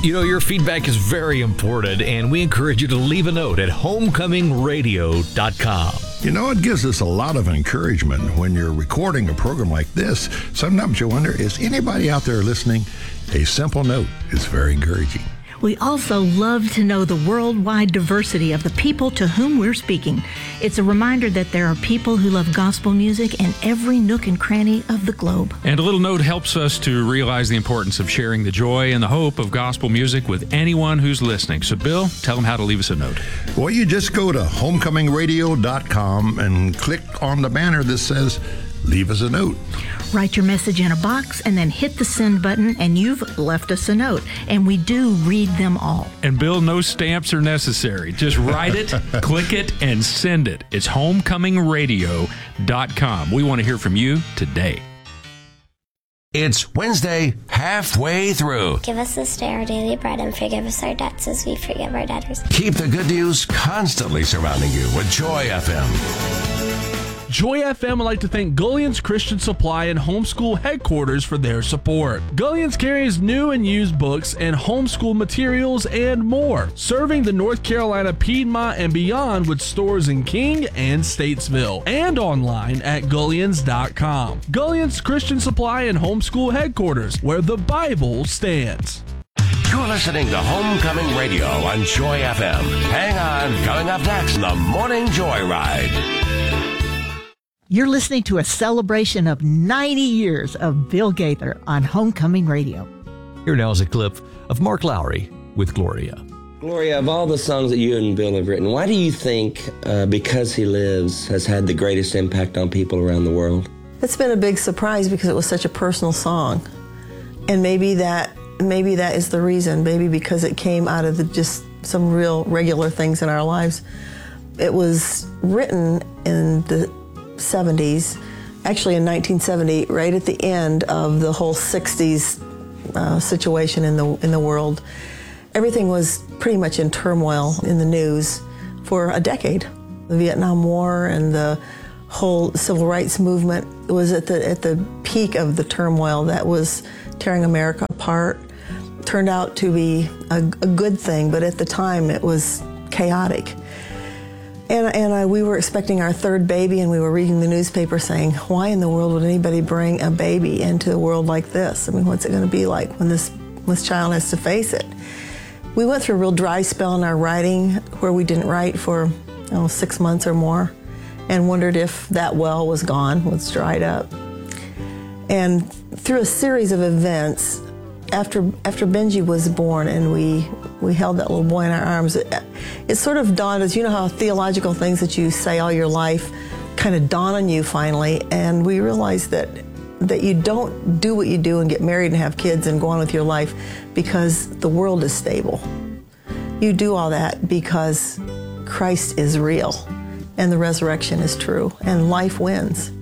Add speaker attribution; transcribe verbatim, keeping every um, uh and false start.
Speaker 1: You know, your feedback is very important, and we encourage you to leave a note at homecoming radio dot com.
Speaker 2: You know, it gives us a lot of encouragement when you're recording a program like this. Sometimes you wonder, is anybody out there listening? A simple note is very encouraging.
Speaker 3: We also love to know the worldwide diversity of the people to whom we're speaking. It's a reminder that there are people who love gospel music in every nook and cranny of the globe.
Speaker 4: And a little note helps us to realize the importance of sharing the joy and the hope of gospel music with anyone who's listening. So, Bill, tell them how to leave us a note.
Speaker 2: Well, you just go to homecoming radio dot com and click on the banner that says, leave us a note.
Speaker 3: Write your message in a box and then hit the send button, and you've left us a note. And we do read them all.
Speaker 4: And Bill, no stamps are necessary. Just write it, click it, and send it. It's homecoming radio dot com. We want to hear from you today.
Speaker 5: It's Wednesday, halfway through.
Speaker 6: Give us this day our daily bread and forgive us our debts as we forgive our debtors.
Speaker 5: Keep the good news constantly surrounding you with Joy F M.
Speaker 7: Joy F M would like to thank Gullions Christian Supply and Homeschool Headquarters for their support. Gullions carries new and used books and homeschool materials and more, serving the North Carolina, Piedmont, and beyond with stores in King and Statesville, and online at gullions dot com. Gullions Christian Supply and Homeschool Headquarters, where the Bible stands.
Speaker 5: You're listening to Homecoming Radio on Joy F M. Hang on, coming up next, the Morning Joyride.
Speaker 3: You're listening to a celebration of ninety years of Bill Gaither on Homecoming Radio.
Speaker 1: Here now is a clip of Mark Lowry with Gloria.
Speaker 8: Gloria, of all the songs that you and Bill have written, why do you think uh, Because He Lives has had the greatest impact on people around the world?
Speaker 9: It's been a big surprise because it was such a personal song. And maybe that maybe that is the reason, maybe because it came out of the, just some real regular things in our lives. It was written in the seventies, actually in nineteen seventy, right at the end of the whole sixties uh, situation in the in the world. Everything was pretty much in turmoil in the news for a decade. The Vietnam War and the whole civil rights movement was at the at the peak of the turmoil that was tearing America apart. Turned out to be a, a good thing, but at the time it was chaotic. And, and I, we were expecting our third baby, and we were reading the newspaper saying, why in the world would anybody bring a baby into the world like this? I mean, what's it going to be like when this, this child has to face it? We went through a real dry spell in our writing where we didn't write for oh, six months or more, and wondered if that well was gone, was dried up. And through a series of events, after after Benji was born and we we held that little boy in our arms, it, it sort of dawned as, you know how theological things that you say all your life kind of dawn on you finally, and we realized that that you don't do what you do and get married and have kids and go on with your life because the world is stable. You do all that because Christ is real and the resurrection is true and life wins.